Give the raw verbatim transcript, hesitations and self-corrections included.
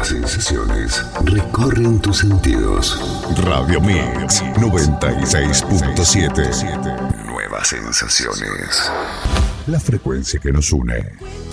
sensaciones recorren tus sentidos. Radio Mix noventa y seis punto siete. Nuevas sensaciones. La frecuencia que nos une.